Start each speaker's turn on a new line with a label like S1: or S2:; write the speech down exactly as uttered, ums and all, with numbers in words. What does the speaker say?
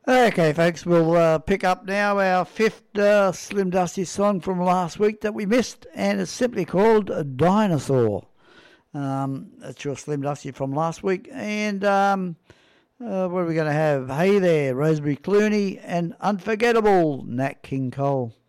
S1: Okay, folks, we'll uh, pick up now our fifth uh, Slim Dusty song from last week that we missed, and it's simply called Dinosaur. Um, that's your Slim Dusty from last week. And um, uh, what are we going to have? Hey There, Rosemary Clooney, and Unforgettable, Nat King Cole.